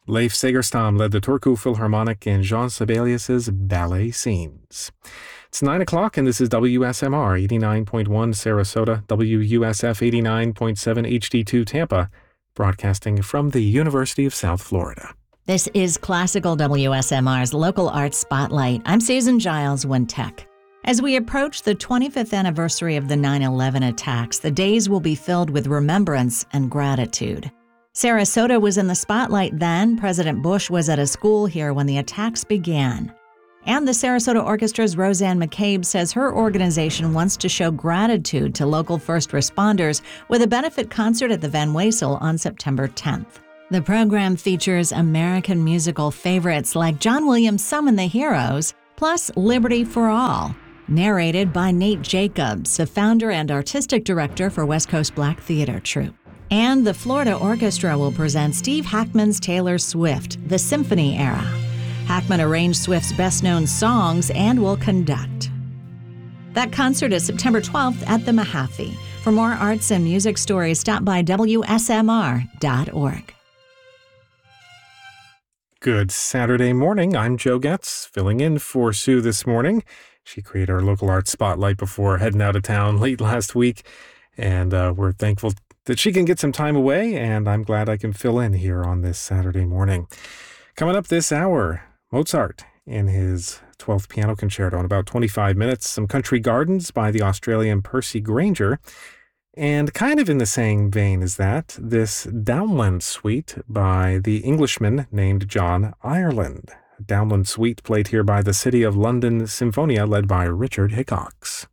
Leif Segerstam led the Turku Philharmonic in Jean Sibelius's ballet scenes. It's 9 o'clock, and this is WSMR 89.1 Sarasota, WUSF 89.7 HD2 Tampa, broadcasting from the University of South Florida. This is Classical WSMR's Local Arts Spotlight. I'm Susan Giles, Wintech. As we approach the 25th anniversary of the 9/11 attacks, the days will be filled with remembrance and gratitude. Sarasota was in the spotlight then. President Bush was at a school here when the attacks began. And the Sarasota Orchestra's Roseanne McCabe says her organization wants to show gratitude to local first responders with a benefit concert at the Van Wezel on September 10th. The program features American musical favorites like John Williams' Summon the Heroes, plus Liberty for All, narrated by Nate Jacobs, the founder and artistic director for West Coast Black Theater Troupe. And the Florida Orchestra will present Steve Hackman's Taylor Swift, The Symphony Era. Hackman arranged Swift's best-known songs and will conduct. That concert is September 12th at the Mahaffey. For more arts and music stories, stop by WSMR.org. Good Saturday morning. I'm Joe Getz, filling in for Sue this morning. She created our Local Arts Spotlight before heading out of town late last week, and we're thankful that she can get some time away, and I'm glad I can fill in here on this Saturday morning. Coming up this hour, Mozart in his 12th Piano Concerto in about 25 minutes, some Country Gardens by the Australian Percy Grainger, and kind of in the same vein as that, this Downland Suite by the Englishman named John Ireland. Downland Suite played here by the City of London Symphonia led by Richard Hickox.